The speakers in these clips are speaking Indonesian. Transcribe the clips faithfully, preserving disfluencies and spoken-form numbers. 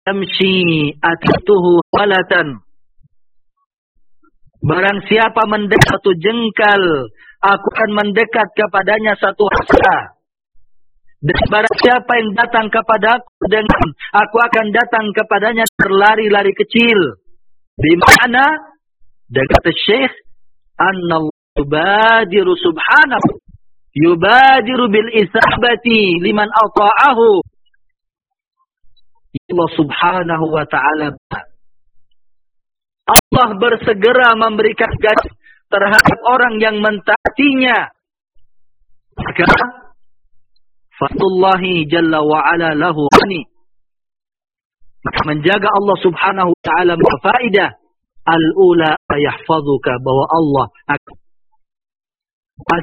Amshi atituhu walatan. Barang siapa mendekat satu jengkal, aku akan mendekat kepadanya satu hasta. Dan barang siapa yang datang kepadaku dengan aku akan datang kepadanya berlari-lari kecil. Di mana? Dan kata Syekh, Anna yubadiru subhanahu yubadiru bil isabati liman ata'ahu. Allah subhanahu wa ta'ala, Allah bersegera memberikan gaji terhadap orang yang mentaatinya. Maka fatullahi jalla wa ala lahu ani. Maka menjaga Allah subhanahu wa ta'ala berfaedah. Al-ula yahfazuka, bahwa Allah akan as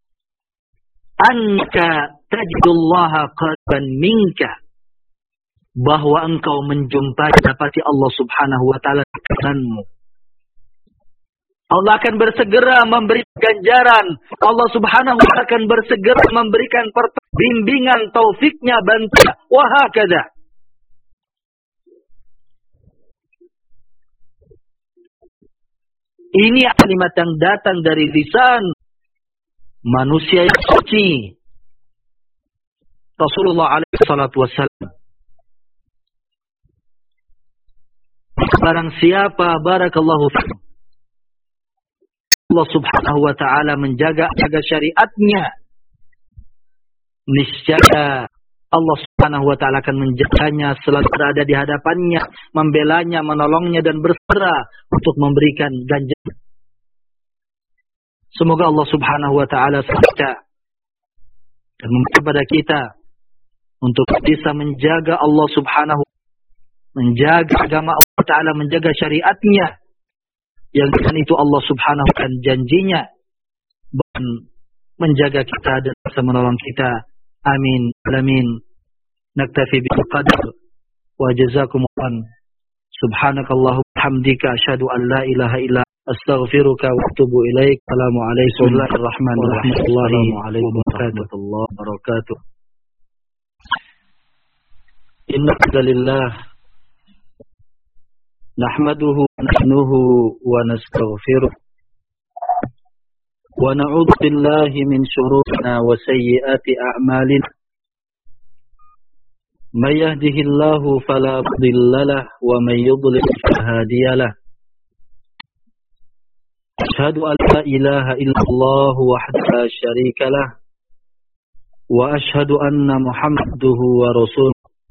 annaka tajidullaha qariban minka, bahwa engkau menjumpai dapati Allah subhanahu wa ta'ala denganmu. Allah akan bersegera memberi ganjaran. Allah subhanahu wa ta'ala akan bersegera memberikan bimbingan, taufiknya, bantuan. Wahakadha. Ini kalimat yang datang dari lisan manusia yang suci, Rasulullah alaihi salatu wassalam. Barang siapa, barakallahu fikum, Allah subhanahu wa ta'ala menjaga jaga syariatnya, niscaya Allah subhanahu wa ta'ala akan menjaganya, selalu berada di hadapannya, membelanya, menolongnya, dan bersegera untuk memberikan ganjaran. Semoga Allah subhanahu wa ta'ala kita dan memberi kepada kita untuk bisa menjaga Allah subhanahu, menjaga agama Allah ta'ala, menjaga syariatnya, yang dengan itu Allah subhanahu wa ta'ala janjinya dan menjaga kita dan bisa menolong kita. Amin. Alamin. Naktafi bil qadar wa jazakumullah. Subhanakallahumma hamdika asyhadu an la ilaha illa astaghfiruka wa atubu ilaik. Assalamualaikum warahmatullahi wabarakatuh. Inna lillah nahmaduhu wa nahnuhu wa nastaghfiruh wa na'udzu billahi min shururina wa sayyiati a'malina. May yahdihillahu fala mudilla lahu wa may yudlil fala hadiya lahu. Asyhadu an la ilaha illallah wahdahu la syarika lahu wa asyhadu anna Muhammaduhu wa rasuluh.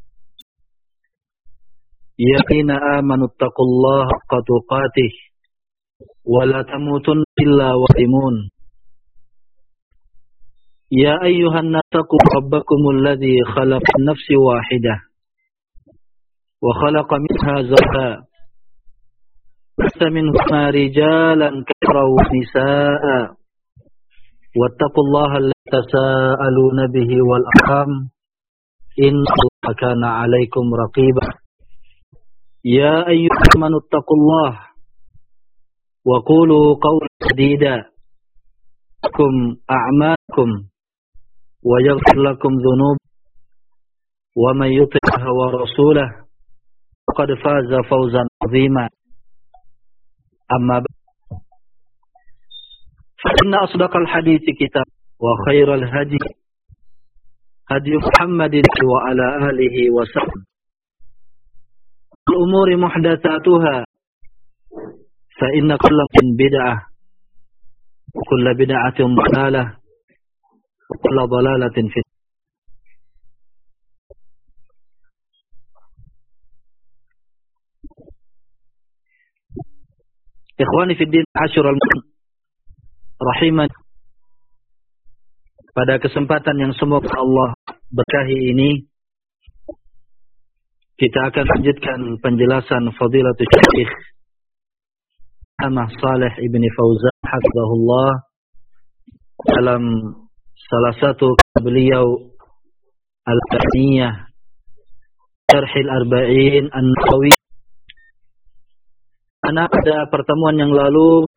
Ya ayyuhallazina amanu taqullaha haqqa tuqatih wa la tamutunna illa wa antum. Ya ayyuhan nas taqu rabbakumul ladzi khalaqan nafsin wahidah wa khalaqa minha zawjaha basta minhuma rijalan katsiran wa nisaa'a wattaqullaha alladzi tasaaluna bihi wal arham innallaha kana 'alaikum raqiba. Ya ayyuhal amanu taqullaha wa qulu qawlan sadida kum a'malakum wa yaghfir lakum dhunub wa man yuti' wa rasulahu faqad faza fawzan 'azima. Amma fa inna asdaqal hadithi kitab wa khairal hadi hadi Muhammadin wa ala alihi wa sallam. Al-umuri muhdatsatuha fa inna kulla bid'ah wa kulla bid'atin dhalalah wa kulla dhalalatin fi. Ikhwani fi din, asyrul rahiman. Pada kesempatan yang semoga Allah berkahi ini, kita akan lanjutkan penjelasan Fadilatul Syekh Ahmad Saleh Ibni Fauzan hafizahullah dalam salah satu beliau Al-Qarniyah Syarhil Arba'in An-Nawawi. Karena pada pertemuan yang lalu